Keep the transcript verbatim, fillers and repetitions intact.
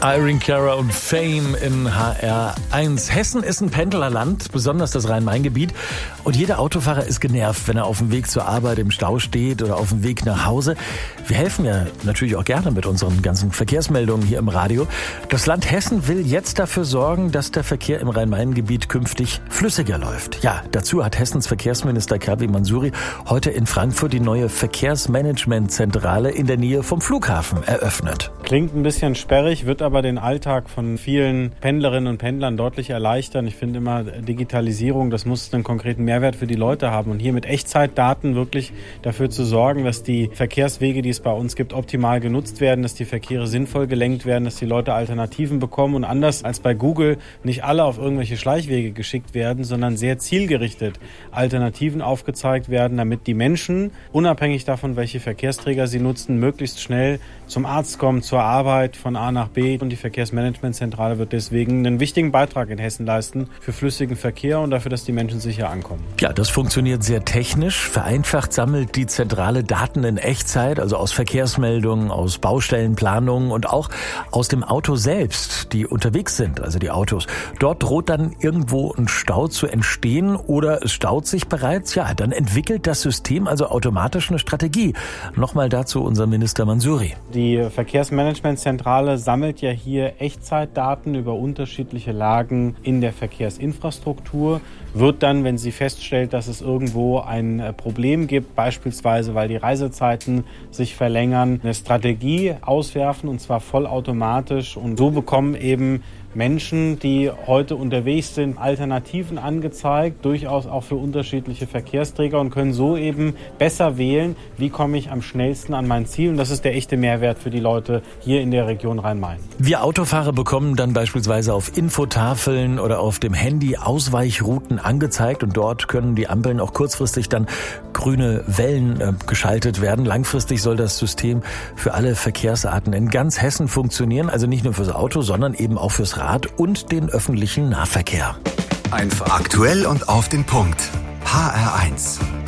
Irene Cara und Fame in H R eins. Hessen ist ein Pendlerland, besonders das Rhein-Main-Gebiet. Und jeder Autofahrer ist genervt, wenn er auf dem Weg zur Arbeit im Stau steht oder auf dem Weg nach Hause. Wir helfen ja natürlich auch gerne mit unseren ganzen Verkehrsmeldungen hier im Radio. Das Land Hessen will jetzt dafür sorgen, dass der Verkehr im Rhein-Main-Gebiet künftig flüssiger läuft. Ja, dazu hat Hessens Verkehrsminister Kavi Mansuri heute in Frankfurt die neue Verkehrsmanagementzentrale in der Nähe vom Flughafen eröffnet. Klingt ein bisschen sperrig, wird aber den Alltag von vielen Pendlerinnen und Pendlern deutlich erleichtern. Ich finde immer, Digitalisierung, das muss einen konkreten Mehrwert für die Leute haben. Und hier mit Echtzeitdaten wirklich dafür zu sorgen, dass die Verkehrswege, die es bei uns gibt, optimal genutzt werden, dass die Verkehre sinnvoll gelenkt werden, dass die Leute Alternativen bekommen und anders als bei Google nicht alle auf irgendwelche Schleichwege geschickt werden, sondern sehr zielgerichtet Alternativen aufgezeigt werden, damit die Menschen, unabhängig davon, welche Verkehrsträger sie nutzen, möglichst schnell zum Arzt kommen, zur Arbeit, von A nach B. Und die Verkehrsmanagementzentrale wird deswegen einen wichtigen Beitrag in Hessen leisten für flüssigen Verkehr und dafür, dass die Menschen sicher ankommen. Ja, das funktioniert sehr technisch. Vereinfacht sammelt die Zentrale Daten in Echtzeit, also aus Verkehrsmeldungen, aus Baustellenplanungen und auch aus dem Auto selbst, die unterwegs sind, also die Autos. Dort droht dann irgendwo ein Stau zu entstehen oder es staut sich bereits. Ja, dann entwickelt das System also automatisch eine Strategie. Nochmal dazu unser Minister Mansuri. Die Verkehrsmanagementzentrale sammelt ja hier Echtzeitdaten über unterschiedliche Lagen in der Verkehrsinfrastruktur, wird dann, wenn sie feststellt, dass es irgendwo ein Problem gibt, beispielsweise weil die Reisezeiten sich verlängern, eine Strategie auswerfen und zwar vollautomatisch. Und so bekommen eben Menschen, die heute unterwegs sind, Alternativen angezeigt, durchaus auch für unterschiedliche Verkehrsträger und können so eben besser wählen, wie komme ich am schnellsten an mein Ziel. Und das ist der echte Mehrwert für die Leute hier in der Region Rhein-Main. Wir Autofahrer bekommen dann beispielsweise auf Infotafeln oder auf dem Handy Ausweichrouten angezeigt und dort können die Ampeln auch kurzfristig dann grüne Wellen äh, geschaltet werden. Langfristig soll das System für alle Verkehrsarten in ganz Hessen funktionieren, also nicht nur fürs Auto, sondern eben auch fürs Rad und den öffentlichen Nahverkehr. Einfach aktuell und auf den Punkt. H R eins.